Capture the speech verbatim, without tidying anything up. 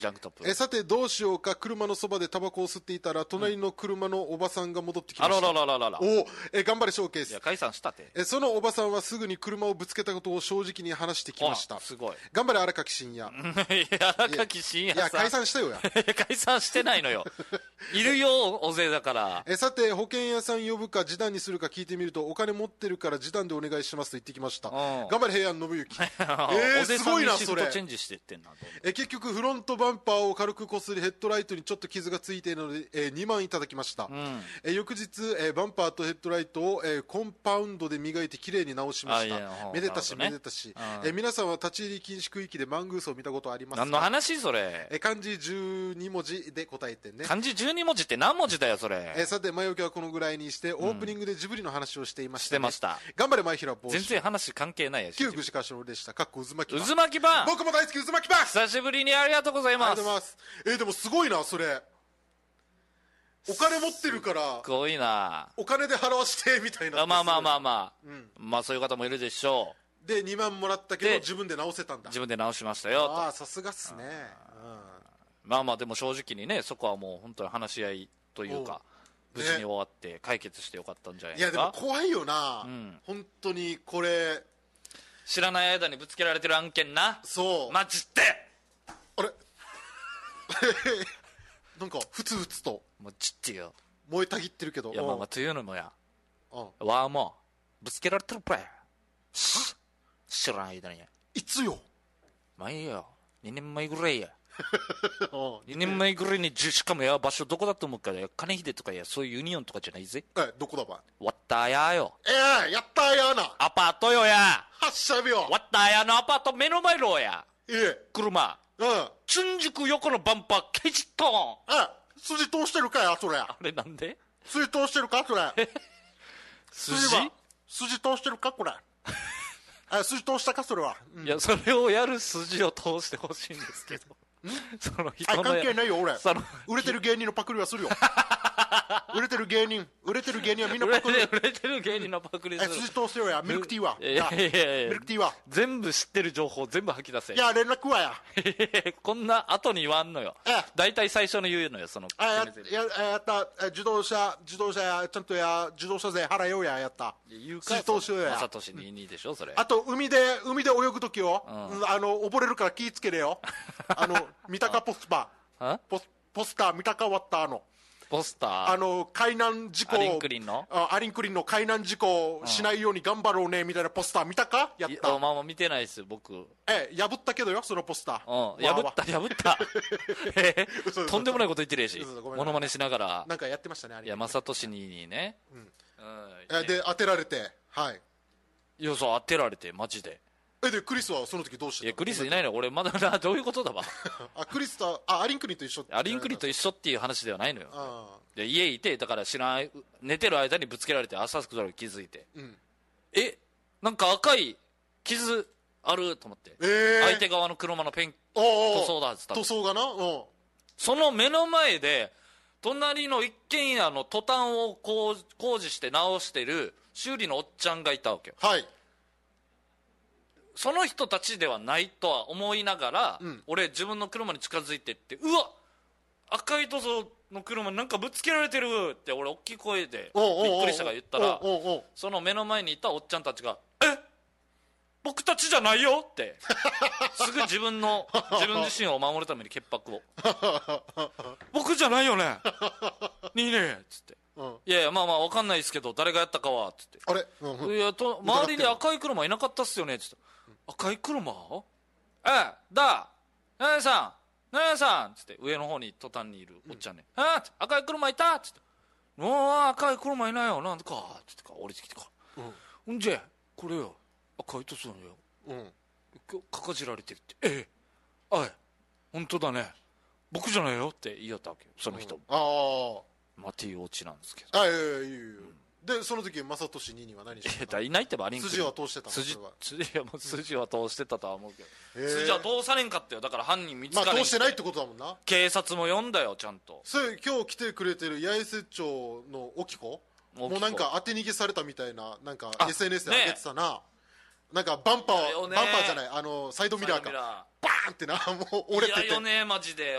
ジャンクトップ。 えさてどうしようか、車のそばでタバコを吸っていたら隣の車のおばさんが戻ってきました。 あらららららら。 おえ頑張れショーケース。 いや解散したって。 えそのおばさんはすぐに車をぶつけたことを正直に話してきました。 すごい。 頑張れ荒垣真也。 いや荒垣真也さん。 いや解散したよや。 解散してないのよ。いるよ大勢だから。 えさて保険屋さん呼ぶか示談にするか聞いてみると、お金持ってるから示談でお願いしますと言ってきました。頑張れ平安信之。えー、すごいなそれ。 チェンジしてってんな。 え結局フロントバンパーを軽くこすりヘッドライトにちょっと傷がついているので、えー、にまんいただきました。うん、え翌日、えー、バンパーとヘッドライトを、えー、コンパウンドで磨いてきれいに直しました。めでたし、ね、めでたし、えー、皆さんは立ち入り禁止区域でマングースを見たことありますか？ 何の話それ。 えー、漢字じゅうにもじで答えてね。 漢字じゅうにもじって何文字だよそれ。 えー、さて前置きはこのぐらいにして、オープニングでジブリの話をしていました、ね、 してました。 頑張れ前平坊主。 全然話関係ないやし。 旧具志川翔でした。かっこ渦巻き版。 渦巻き版。 僕も大好き渦巻き版。 久しぶりにありがとうございます。 ありがとうございます。えー、でもすごいなそれ。お金持ってるからすごいな、 お金で払わしてみたいな。 まあまあまあまあ、うん、まあそういう方もいるでしょう。でにまんもらったけど自分で直せたんだ。 自分で直しましたよと。 ああさすがっすね。 うん、まあまあでも正直にね、そこはもう本当に話し合いというか無事に終わって解決してよかったんじゃないですか。 いやでも怖いよな、うん、本当にこれ知らない間にぶつけられてる案件な。 そうマジであれなんかふつふつともうちってよ燃えたぎってるけど。 いやまあまあというのもや、わあもうぶつけられてるプレイ知らない間に。 いつよ。 前よにねんまえぐらいやにねんまえぐらいに、しかもや場所どこだと思うか。金秀とかやそういうユニオンとかじゃないぜ。 えどこだばい。 わったやよ。 ええー、やったやな。 アパートよや。 発射よ。 わったやのアパート目の前ろや。 ええ車うん新宿横のバンパーケチットン。 え筋通してるかやそれ。あれなんで筋通してるかそれ。 筋筋通してるかこれ。あ筋通したかそれは、 うん、いやそれをやる筋を通してほしいんですけどその人の関係ないよ俺。売れてる芸人のパクリはするよ売れてる芸人売れてる芸人はみんなパクリ。 売れてる芸人のパクリする。 筋通せよや。ミルクティーは。 いやいやいやミルクティーは全部知ってる情報全部吐き出せ。 いや連絡はやこんな後に言わんのよ。大体最初の言うのよその。 あやややった自動車自動車やちゃんとや自動車税払えようややった。 言うか筋通しようや。 正俊ににでしょそれ。 あと海で海で泳ぐ時よ、うん、あの溺れるから気ぃつけれよあの三鷹ポスターポスポスター三鷹割ったあのポスターあの海難事故アリンクリンのアリンクリンの海難事故しないように頑張ろうねみたいなポスター見たか。やったまあまあ見てないです僕。 ええ破ったけどよそのポスター。 うん破った破ったえー、とんでもないこと言ってるやしモノマネしながらなんかやってましたね。あれいや正俊にね、うんうん、で当てられてはいいやそう当てられてマジで。 えでクリスはその時どうしてたの。 いやクリスいないの俺まだな。どういうことだわあクリスとあアリンクリンと一緒。 アリンクリンと一緒っていう話ではないのよ。で家いてだから知らない寝てる間にぶつけられて朝それ気づいて、うん、えなんか赤い傷あると思って、えー、相手側の車のペン塗装だっつった塗装がなその目の前で隣の一軒家のトタンを工事して直してる修理のおっちゃんがいたわけよ。 はいその人たちではないとは思いながら、うん、俺自分の車に近づいてってうわ赤い塗装の車なんかぶつけられてるって俺大きい声でびっくりしたから言ったらその目の前にいたおっちゃんたちがえ僕たちじゃないよってすぐ自分の自分自身を守るために潔白を僕じゃないよねいいねっつって、うん、いやいやまあまあ分かんないですけど誰がやったかはっつってあれ、うんうん、 いやと周りに赤い車いなかったっすよねっつって、うん、赤い車ええだ何々さん何々さんっつって上の方に途端にいるおっちゃんね、うん、あ赤い車いたっつっておー赤い車いないよなんでかっつってか降りてきてか、うん、ほんじゃこれよ赤い塗装のよ、うん、かかじられてるってええあい本当だね僕じゃないよって言いよったわけよその人、うん、ああまあっていうオチなんですけど。 あいやいやいやいや、うん、でその時正俊にには何してたの。 いないってばアリンクリン筋は通してたの。 筋筋はもう筋は通してたとは思うけど筋は通されんかったよ。だから犯人見つかれん。 まあ通してないってことだもんな。 警察も呼んだよちゃんと。 それ今日来てくれてる八重瀬町の沖子もうなんか当て逃げされたみたいななんか エスエヌエス で上げてたな、ね、 なんかバンパー嫌よねバンパーじゃないあのサイドミラーかサイドミラバーンってなもうー折れてて嫌よねマジで